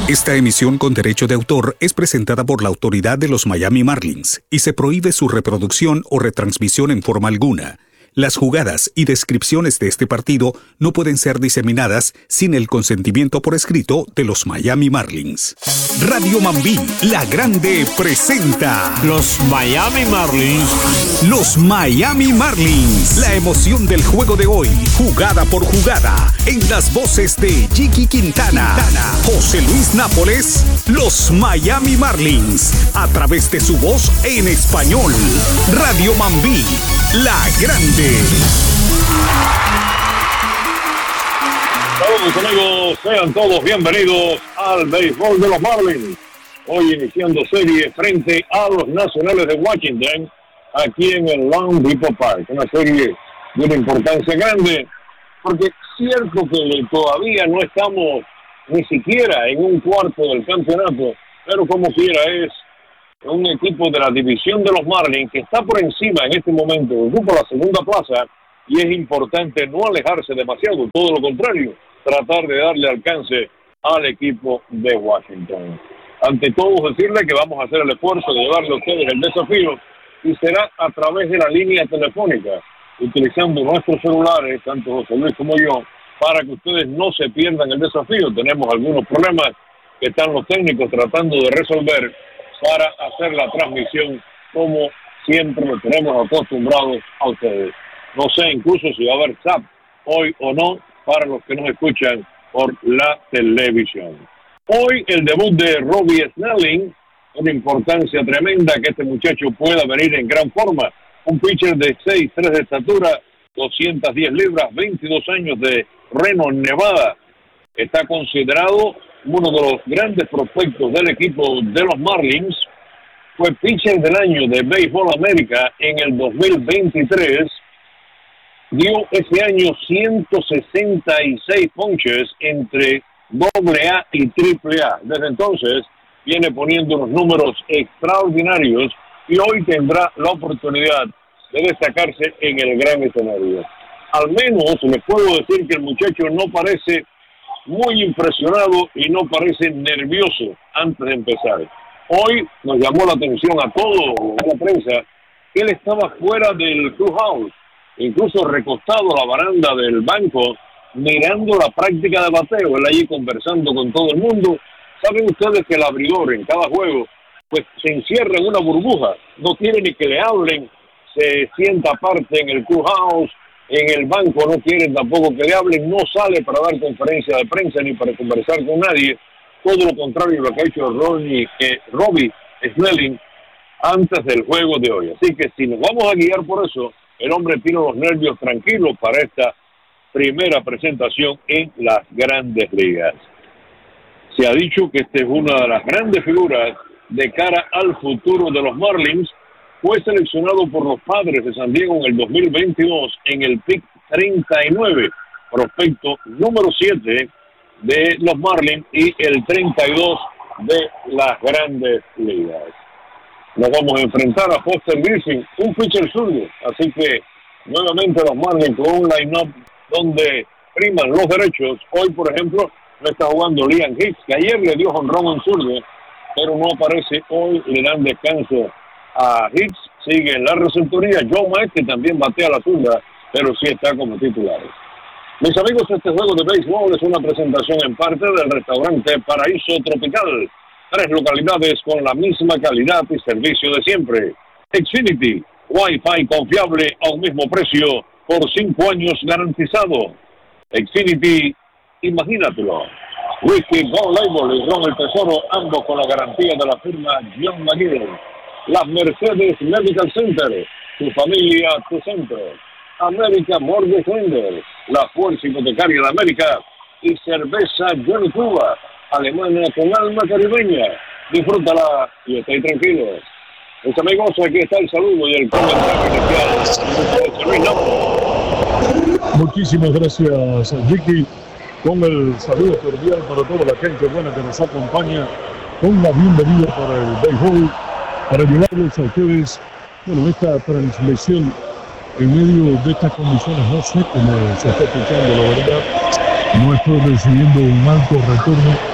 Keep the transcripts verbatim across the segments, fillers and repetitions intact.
Esta emisión con derecho de autor es presentada por la autoridad de los Miami Marlins y se prohíbe su reproducción o retransmisión en forma alguna. Las jugadas y descripciones de este partido no pueden ser diseminadas sin el consentimiento por escrito de los Miami Marlins. Radio Mambí, la grande, presenta los Miami Marlins. Los Miami Marlins. La emoción del juego de hoy, jugada por jugada, en las voces de Jiki Quintana, Quintana, José Luis Nápoles, los Miami Marlins, a través de su voz en español. Radio Mambí, la grande. Saludos amigos, sean todos bienvenidos al béisbol de los Marlins. Hoy iniciando serie frente a los Nacionales de Washington, aquí en el Lone Depot Park. Una serie de una importancia grande, porque es cierto que todavía no estamos ni siquiera en un cuarto del campeonato, pero como quiera es un equipo de la división de los Marlins que está por encima en este momento, ocupa la segunda plaza, y es importante no alejarse demasiado, todo lo contrario, tratar de darle alcance al equipo de Washington. Ante todo, decirle que vamos a hacer el esfuerzo de llevarle a ustedes el desafío, y será a través de la línea telefónica, utilizando nuestros celulares, tanto José Luis como yo, para que ustedes no se pierdan el desafío. Tenemos algunos problemas que están los técnicos tratando de resolver para hacer la transmisión como siempre lo tenemos acostumbrados a ustedes. No sé incluso si va a haber zap hoy o no para los que nos escuchan por la televisión. Hoy el debut de Robbie Snelling, una importancia tremenda que este muchacho pueda venir en gran forma. Un pitcher de seis tres de estatura, doscientas diez libras, veintidós años de Reno, Nevada. Está considerado uno de los grandes prospectos del equipo de los Marlins. Fue pitcher del año de Béisbol América en el dos mil veintitrés. Dio ese año ciento sesenta y seis ponches entre doble A y triple A. Desde entonces viene poniendo unos números extraordinarios y hoy tendrá la oportunidad de destacarse en el gran escenario. Al menos les puedo decir que el muchacho no parece muy impresionado y no parece nervioso antes de empezar. Hoy nos llamó la atención a todos la prensa que él estaba fuera del clubhouse, incluso recostado a la baranda del banco, mirando la práctica de bateo, él allí conversando con todo el mundo. Saben ustedes que el abridor en cada juego pues se encierra en una burbuja, no quiere ni que le hablen, se sienta aparte en el clubhouse, en el banco no quieren tampoco que le hablen, no sale para dar conferencia de prensa ni para conversar con nadie, todo lo contrario de lo que ha hecho Ronnie, eh, Robbie Snelling antes del juego de hoy. Así que si nos vamos a guiar por eso, el hombre tiene los nervios tranquilos para esta primera presentación en las grandes ligas. Se ha dicho que esta es una de las grandes figuras de cara al futuro de los Marlins. Fue seleccionado por los Padres de San Diego en el dos mil veintidós en el pick treinta y nueve, prospecto número siete de los Marlins y el treinta y dos de las grandes ligas. Nos vamos a enfrentar a Foster Grissom, un pitcher zurdo, así que nuevamente los Marlins con un line-up donde priman los derechos. Hoy, por ejemplo, no está jugando Liam Hicks, que ayer le dio jonrón en zurdo, pero no aparece hoy, le dan descanso a Hicks, sigue en la receptoría Joe Mack, que también batea la zurda, pero sí está como titular. Mis amigos, este juego de béisbol es una presentación en parte del restaurante Paraíso Tropical. Tres localidades con la misma calidad y servicio de siempre. Xfinity, Wi-Fi confiable a un mismo precio por cinco años garantizado. Xfinity, imagínatelo. Whisky Gold Label y Ron el Tesoro, ambos con la garantía de la firma John McGill. Las Mercedes Medical Center, tu familia, tu centro. América Mortgage Lender, la fuerza hipotecaria de América. Y cerveza Johnny Cuba, alemana con alma caribeña. Disfrútala y esté tranquilo. Mis amigos, aquí está el saludo y el comentario inicial. Muchísimas gracias, Jiki, con el saludo cordial para toda la gente buena que nos acompaña, con la bienvenida para el béisbol, para llevarles a ustedes, bueno, esta transmisión en medio de estas condiciones. No sé cómo se está escuchando, la verdad, no estoy recibiendo un alto retorno,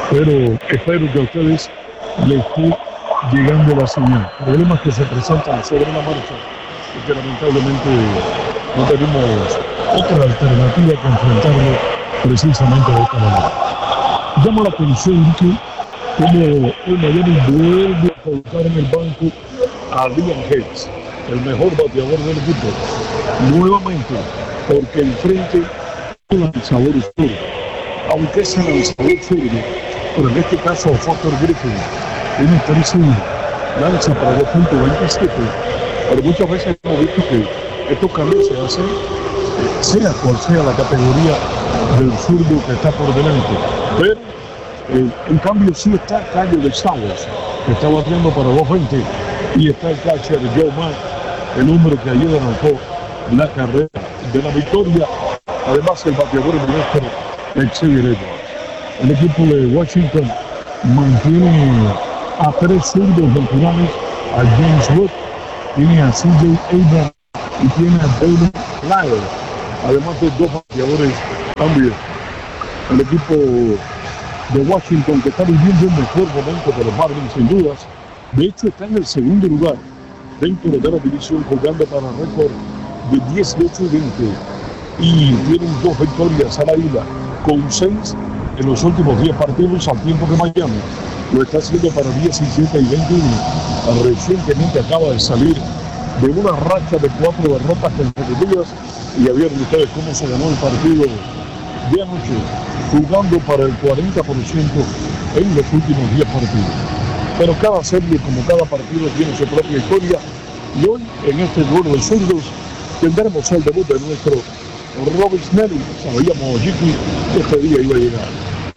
pero espero que a ustedes les esté llegando la señal. Problemas que se presentan sobre la marcha, porque lamentablemente no tenemos otra alternativa que enfrentarlo precisamente de esta manera. Llama la atención que como el Miami vuelve a colocar en el banco a Liam Hayes, el mejor bateador del equipo, nuevamente, porque enfrente un lanzador zurdo, aunque ese lanzador zurdo, pero en este caso Foster Griffin, tiene tres lanza para dos punto veintisiete, pero muchas veces hemos visto que estos cambios se hacen, sea cual sea la categoría del zurdo que está por delante, pero eh, en cambio sí está Calle de Stavros, que está batiendo para dos veinte, y está el catcher Joe Mack, el hombre que ayer anotó la carrera de la victoria. Además, el bateador maestro Xavier Edwards. El equipo de Washington mantiene a tres zurdos naturales, a James Wood, tiene a C J Abrams y tiene a David Lyle, además de dos bateadores también. El equipo de Washington, que está viviendo un mejor momento de los Marlins sin dudas, de hecho está en el segundo lugar dentro de la división, jugando para récord de dieciocho y veinte, y tienen dos victorias a la ida, con seis en los últimos diez partidos, al tiempo que Miami lo está haciendo para diecisiete y veintiuno. Recientemente acaba de salir de una racha de cuatro derrotas consecutivas, y ya vieron ustedes cómo se ganó el partido de anoche, jugando para el cuarenta por ciento en los últimos diez partidos. Pero cada serie, como cada partido, tiene su propia historia, y hoy, en este duelo de zurdos, tendremos el debut de nuestro Robbie Snelling. Sabíamos, Jiki, que este día iba a llegar.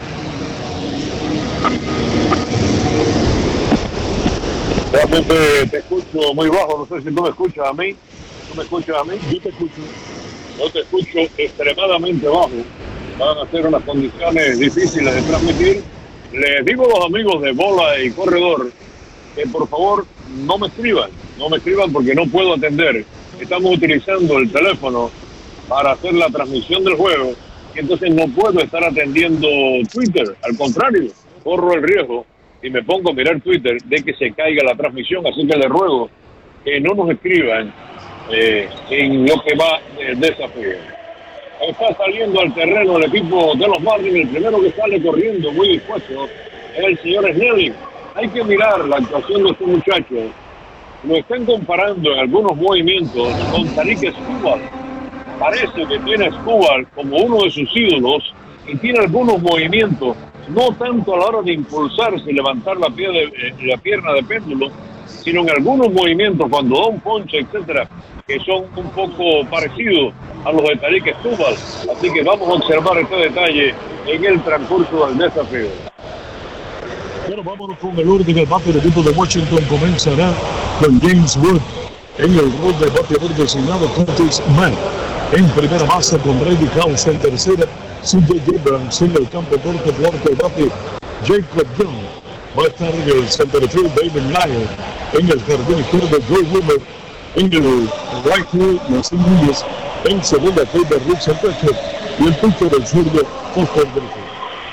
Realmente te escucho muy bajo, no sé si tú me escuchas a mí. ¿Tú me escuchas a mí? Yo te escucho. Yo te escucho extremadamente bajo. Van a ser unas condiciones difíciles de transmitir. Les digo a los amigos de Bola y Corredor que por favor no me escriban, no me escriban porque no puedo atender. Estamos utilizando el teléfono para hacer la transmisión del juego y entonces no puedo estar atendiendo Twitter. Al contrario, corro el riesgo y me pongo a mirar Twitter de que se caiga la transmisión, así que les ruego que no nos escriban eh, en lo que va del desafío. Está saliendo al terreno el equipo de los Marlins. El primero que sale corriendo muy dispuesto es el señor Snelling. Hay que mirar la actuación de este muchacho. Lo están comparando en algunos movimientos con Tarik Skubal. Parece que tiene a Skubal como uno de sus ídolos y tiene algunos movimientos, no tanto a la hora de impulsarse y levantar la, pie de, eh, la pierna de péndulo, sino en algunos movimientos cuando da un ponche, etcétera, que son un poco parecidos a los de Tarik Skubal. Así que vamos a observar este detalle en el transcurso del desafío. Bueno, vámonos con el orden del bate. El equipo de Washington comenzará con James Wood en el rol de bateador designado, Curtis Mack en primera base, con Randy House en tercera, C J Abrams en el campo corto, cuarto el bate Jacob Young. Va a estar en el centerfield David Lyle, en el jardín izquierdo Joe Wimmer, en el right field Nassim Núñez, en segunda Taylor Rooks en catcher, y el pitcher del zurdo Foster Griffin.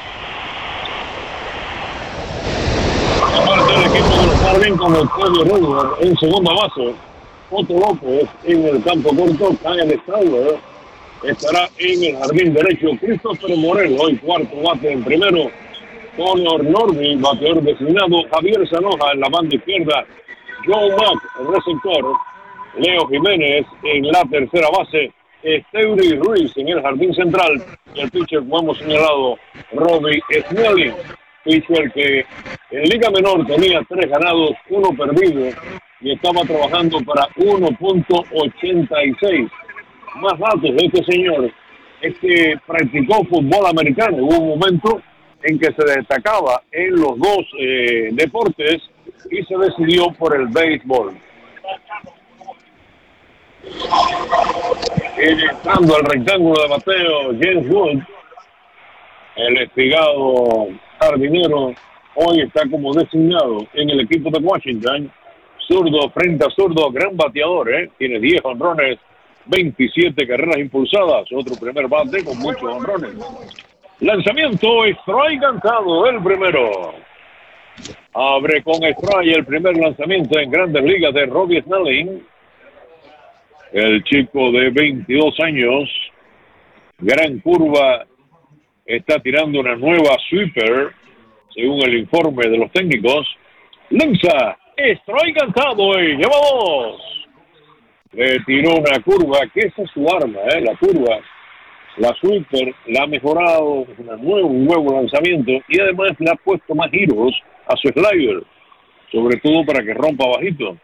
Aparte del equipo de los Marlins con el Xavier Edwards en segunda base, Otto López en el campo corto, Kyle Strawberry estará en el jardín derecho, Christopher Morel hoy cuarto bate en primero, Connor Norby, bateador designado, Javier Zanoja en la banda izquierda, Joe Mack, el receptor, Leo Jiménez en la tercera base, Esteury Ruiz en el jardín central, y el pitcher, como hemos señalado, Robbie Snelling, pitcher que en Liga Menor tenía tres ganados, uno perdido, y estaba trabajando para uno punto ochenta y seis. Más datos de este señor es que practicó fútbol americano. Hubo un momento en que se destacaba en los dos eh, deportes y se decidió por el béisbol. Entrando al rectángulo de bateo, James Wood, el espigado jardinero, hoy está como designado en el equipo de Washington. Zurdo frente a zurdo, gran bateador, ¿eh? Tiene diez honrones, veintisiete carreras impulsadas, otro primer bate con muchos honrones. Lanzamiento, strike cantado, el primero. Abre con strike el primer lanzamiento en Grandes Ligas de Robbie Snelling. El chico de veintidós años, gran curva, está tirando una nueva sweeper, según el informe de los técnicos. Lanza, strike cantado y lleva dos. Le tiró una curva, que esa es su arma, ¿eh? La curva. La sweeper la ha mejorado, es una nuevo, un nuevo lanzamiento y además le ha puesto más giros a su slider, sobre todo para que rompa bajito.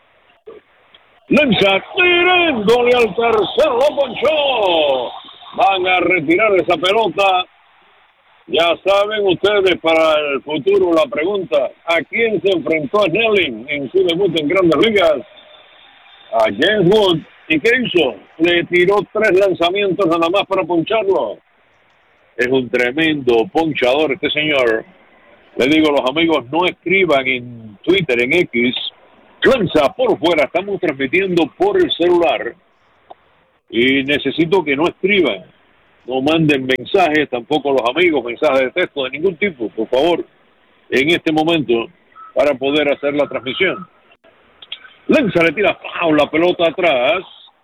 Lanza, tirándole al tercero, lo ponchó. Van a retirar esa pelota. Ya saben ustedes para el futuro la pregunta, ¿a quién se enfrentó Snelling en su debut en Grandes Ligas? A James Wood. ¿Y qué hizo? Le tiró tres lanzamientos nada más para poncharlo. Es un tremendo ponchador este señor. Le digo a los amigos, no escriban en Twitter, en X. Lanza por fuera, estamos transmitiendo por el celular. Y necesito que no escriban. No manden mensajes, tampoco los amigos, mensajes de texto de ningún tipo, por favor, en este momento, para poder hacer la transmisión. Lanza le tira foul, la pelota atrás.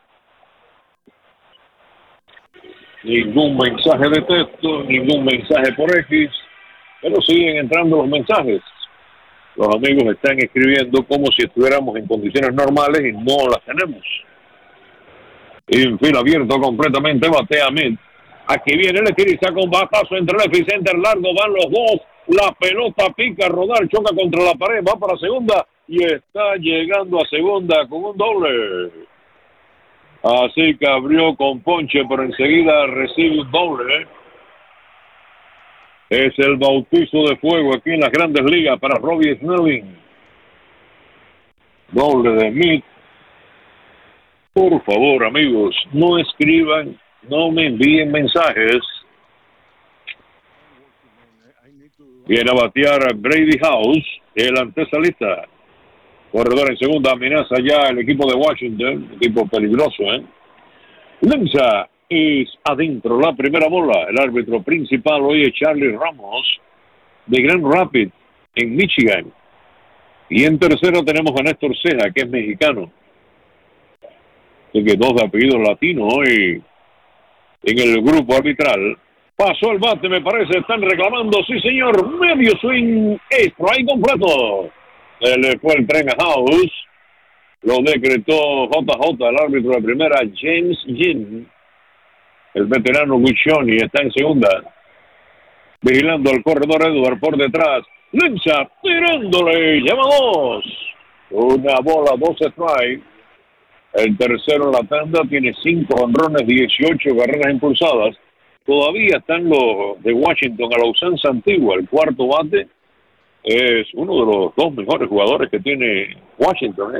Ningún mensaje de texto, ningún mensaje por X, pero siguen entrando los mensajes. Los amigos están escribiendo como si estuviéramos en condiciones normales y no las tenemos. Infield abierto completamente, batea Mid. Aquí viene el estirista con batazo entre left y center largo, van los dos. La pelota pica a rodar, choca contra la pared, va para segunda y está llegando a segunda con un doble. Así que abrió con ponche, pero enseguida recibe un doble. Es el bautizo de fuego aquí en las Grandes Ligas para Robbie Snelling. Doble de Mid. Por favor, amigos, no escriban, no me envíen mensajes. Viene a batear Brady House, el antesalista. Corredor en segunda, amenaza ya el equipo de Washington, equipo peligroso, ¿eh? Lanza, es adentro la primera bola. El árbitro principal hoy es Charlie Ramos, de Grand Rapids, en Michigan. Y en tercero tenemos a Néstor Ceja, que es mexicano. Así que dos de apellidos latinos hoy en el grupo arbitral. Pasó el bate, me parece, están reclamando, sí señor, medio swing, strike completo. Se le fue el tren a House, lo decretó J J, el árbitro de primera, James Ginn. El veterano Guiccioni está en segunda, vigilando al corredor Edward por detrás. Lanza, tirándole, llama dos. Una bola, dos strike. El tercero en la tanda tiene cinco honrones, dieciocho carreras impulsadas. Todavía están los de Washington a la usanza antigua. El cuarto bate es uno de los dos mejores jugadores que tiene Washington, ¿eh?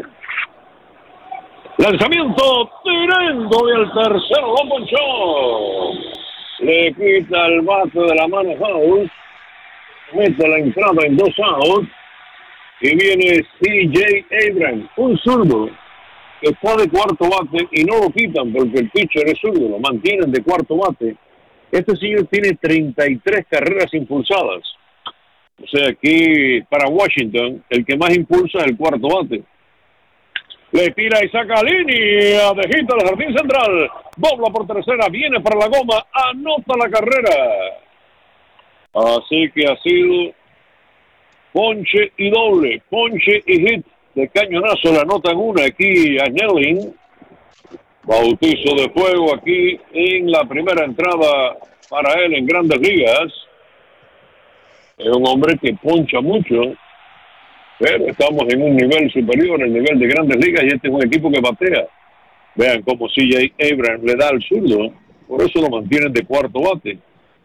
Lanzamiento, tirando y el tercero lo ponchó. Le quita el bate de la mano House. Mete la entrada en dos outs. Y viene C J Abrams, un zurdo que está de cuarto bate y no lo quitan porque el pitcher es zurdo, lo mantienen de cuarto bate. Este señor tiene treinta y tres carreras impulsadas. O sea, aquí para Washington, el que más impulsa es el cuarto bate. Le tira y saca línea, dejita al jardín central. Dobla por tercera, viene para la goma, anota la carrera. Así que ha sido ponche y doble, ponche y hit. De cañonazo le anotan una aquí a Snelling. Bautizo de fuego aquí en la primera entrada para él en Grandes Ligas. Es un hombre que poncha mucho, pero estamos en un nivel superior, el nivel de Grandes Ligas, y este es un equipo que batea. Vean cómo C J Abrams le da al zurdo, por eso lo mantienen de cuarto bate.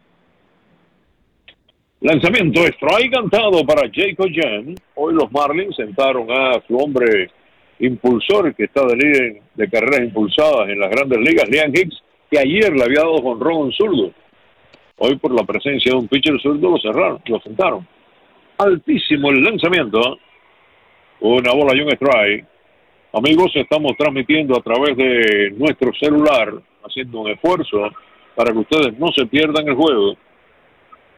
Lanzamiento, strike cantado para Jacob Jan. Hoy los Marlins sentaron a su hombre impulsor, que está de líder de carreras impulsadas en las Grandes Ligas, Liam Hicks, que ayer le había dado jonrón a un zurdo. Hoy, por la presencia de un pitcher zurdo, lo cerraron, lo sentaron. Altísimo el lanzamiento. Una bola y un strike. Amigos, estamos transmitiendo a través de nuestro celular, haciendo un esfuerzo para que ustedes no se pierdan el juego.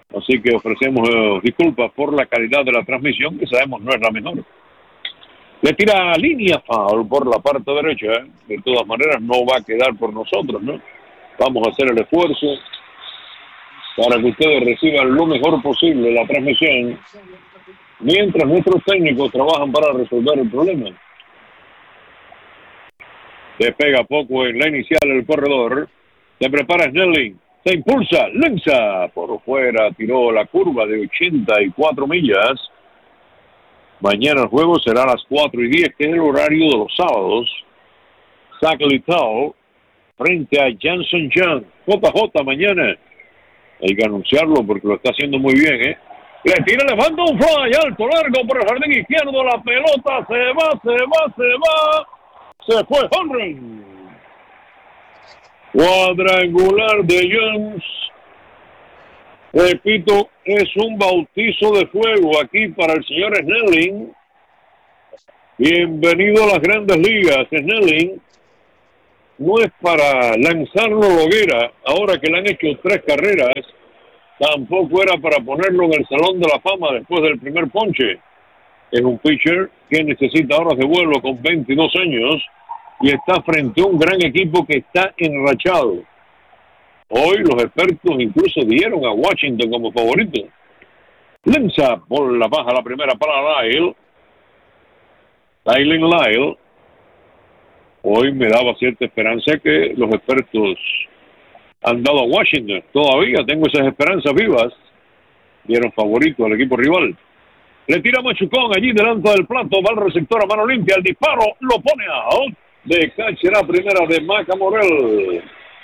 Así que ofrecemos eh, disculpas por la calidad de la transmisión, que sabemos no es la mejor. Le tira línea foul por la parte derecha. ¿eh? De todas maneras, no va a quedar por nosotros, ¿no? Vamos a hacer el esfuerzo para que ustedes reciban lo mejor posible la transmisión, mientras nuestros técnicos trabajan para resolver el problema. Despega poco en la inicial el corredor. Se prepara Snelling. Se impulsa, lanza por fuera, tiró la curva de ochenta y cuatro millas. Mañana el juego será a las cuatro y diez, que es el horario de los sábados. Zach Littell frente a Jansen Young. J J mañana. Hay que anunciarlo porque lo está haciendo muy bien, ¿eh? Le tira, le manda un fly alto, largo por el jardín izquierdo. La pelota se va, se va, se va. Se fue Honren. Cuadrangular de Jones. Repito, es un bautizo de fuego aquí para el señor Snelling. Bienvenido a las grandes ligas, Snelling. No es para lanzarlo a la hoguera, ahora que le han hecho tres carreras. Tampoco era para ponerlo en el Salón de la Fama después del primer ponche. Es un pitcher que necesita horas de vuelo con veintidós años y está frente a un gran equipo que está enrachado. Hoy los expertos incluso dieron a Washington como favorito. Lanza por la baja la primera para Lyle. Tyler Lyle. Hoy me daba cierta esperanza que los expertos han dado a Washington. Todavía tengo esas esperanzas vivas. Dieron favorito al equipo rival. Le tira Machucón allí delante del plato. Va al receptor a mano limpia. El disparo lo pone out. De catcher la primera de Maca Morel.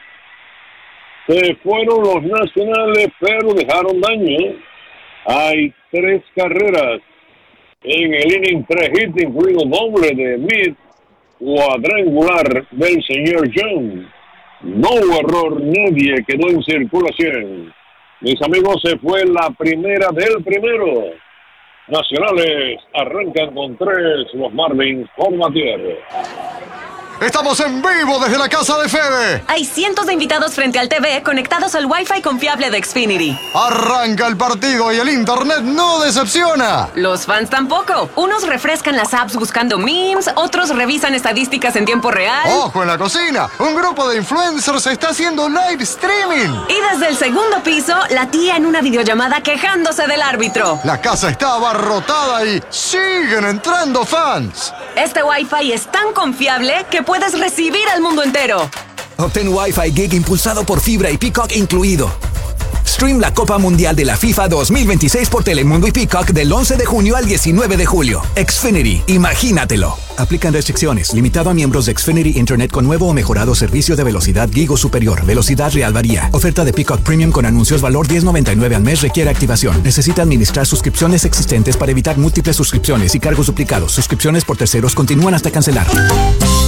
Se fueron los nacionales, pero dejaron daño. Hay tres carreras en el inning, tres hits, incluido doble de Mid, cuadrangular del señor Jones. No hubo error, nadie quedó en circulación. Mis amigos, se fue la primera del primero. Nacionales arrancan con tres, los Marlins con Matier. Estamos en vivo desde la casa de Fede. Hay cientos de invitados frente al T V conectados al Wi-Fi confiable de Xfinity. Arranca el partido y el internet no decepciona. Los fans tampoco. Unos refrescan las apps buscando memes, otros revisan estadísticas en tiempo real. ¡Ojo en la cocina! Un grupo de influencers está haciendo live streaming. Y desde el segundo piso, la tía en una videollamada quejándose del árbitro. La casa está abarrotada y siguen entrando fans. Este Wi-Fi es tan confiable que puedes recibir al mundo entero. Obtén Wi-Fi Gig impulsado por fibra y Peacock incluido. Stream la Copa Mundial de la FIFA dos mil veintiséis por Telemundo y Peacock del once de junio al diecinueve de julio. Xfinity, imagínatelo. Aplican restricciones. Limitado a miembros de Xfinity Internet con nuevo o mejorado servicio de velocidad Gig o superior. Velocidad real varía. Oferta de Peacock Premium con anuncios valor diez noventa y nueve al mes requiere activación. Necesita administrar suscripciones existentes para evitar múltiples suscripciones y cargos duplicados. Suscripciones por terceros continúan hasta cancelar.